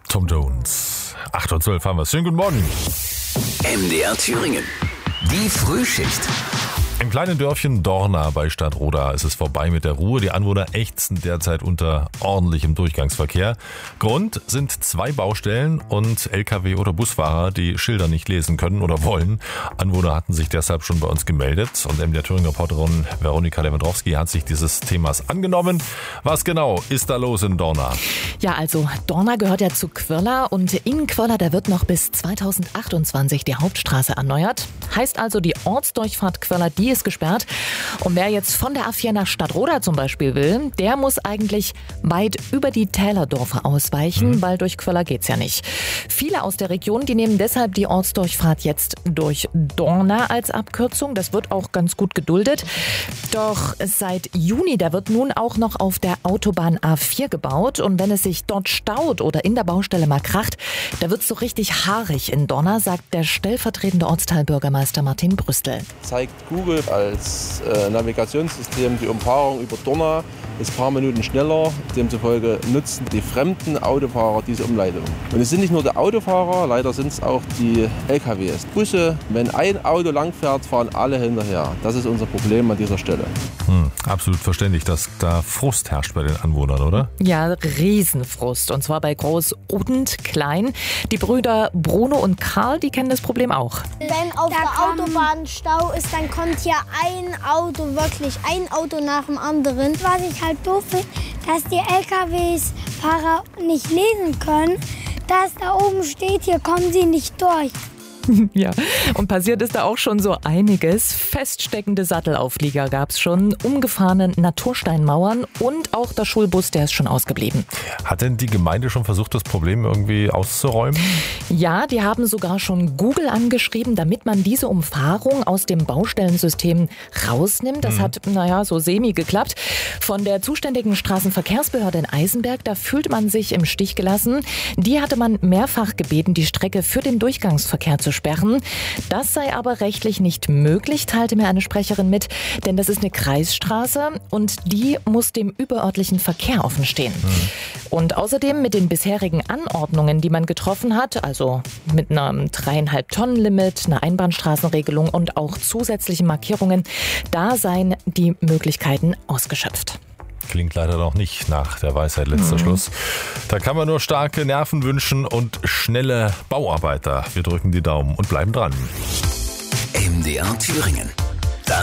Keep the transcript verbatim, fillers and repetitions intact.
Tom Jones. acht Uhr zwölf haben wir es. Schönen guten Morgen. M D R Thüringen. Die Frühschicht. Im kleinen Dörfchen Dorna bei Stadtroda ist es vorbei mit der Ruhe. Die Anwohner ächzen derzeit unter ordentlichem Durchgangsverkehr. Grund sind zwei Baustellen und L K W- oder Busfahrer, die Schilder nicht lesen können oder wollen. Anwohner hatten sich deshalb schon bei uns gemeldet und M D R Thüringen-Reporterin Veronika Lewandowski hat sich dieses Themas angenommen. Was genau ist da los in Dorna? Ja, also Dorna gehört ja zu Quirla und in Quirla, da wird noch bis zweitausendachtundzwanzig die Hauptstraße erneuert. Heißt also, die Ortsdurchfahrt Quirla, die ist gesperrt. Und wer jetzt von der A vier nach Stadtroda zum Beispiel will, der muss eigentlich weit über die Tälerdorfer ausweichen, mhm. weil durch Quirla geht's ja nicht. Viele aus der Region, die nehmen deshalb die Ortsdurchfahrt jetzt durch Dorna als Abkürzung. Das wird auch ganz gut geduldet. Doch seit Juni, da wird nun auch noch auf der Autobahn A vier gebaut. Und wenn es sich dort staut oder in der Baustelle mal kracht, da wird's so richtig haarig in Dorna, sagt der stellvertretende Ortsteilbürgermeister Martin Brüstel. Zeigt Google als äh, Navigationssystem die Umfahrung über Dorna ist ein paar Minuten schneller. Demzufolge nutzen die fremden Autofahrer diese Umleitung. Und es sind nicht nur die Autofahrer, leider sind es auch die L K Ws. Busse, wenn ein Auto langfährt, fahren alle hinterher. Das ist unser Problem an dieser Stelle. Hm, absolut verständlich, dass da Frust herrscht bei den Anwohnern, oder? Ja, Riesenfrust. Und zwar bei groß und klein. Die Brüder Bruno und Karl, die kennen das Problem auch. Wenn auf der Autobahn Stau ist, dann kommt ja ein Auto, wirklich ein Auto nach dem anderen. Was ich halt doof finde, dass die L K W-Fahrer nicht lesen können, dass da oben steht, hier kommen sie nicht durch. Ja, und passiert ist da auch schon so einiges. Feststeckende Sattelauflieger gab es schon, umgefahrene Natursteinmauern und auch der Schulbus, der ist schon ausgeblieben. Hat denn die Gemeinde schon versucht, das Problem irgendwie auszuräumen? Ja, die haben sogar schon Google angeschrieben, damit man diese Umfahrung aus dem Baustellensystem rausnimmt. Das mhm. hat, naja, so semi geklappt. Von der zuständigen Straßenverkehrsbehörde in Eisenberg, da fühlt man sich im Stich gelassen. Die hatte man mehrfach gebeten, die Strecke für den Durchgangsverkehr zu sperren. Das sei aber rechtlich nicht möglich, teilte mir eine Sprecherin mit, denn das ist eine Kreisstraße und die muss dem überörtlichen Verkehr offen stehen. Mhm. Und außerdem mit den bisherigen Anordnungen, die man getroffen hat, also mit einem dreieinhalb Tonnen Limit, einer Einbahnstraßenregelung und auch zusätzlichen Markierungen, da seien die Möglichkeiten ausgeschöpft. Klingt leider noch nicht nach der Weisheit letzter mhm. Schluss. Da kann man nur starke Nerven wünschen und schnelle Bauarbeiter. Wir drücken die Daumen und bleiben dran. M D R Thüringen.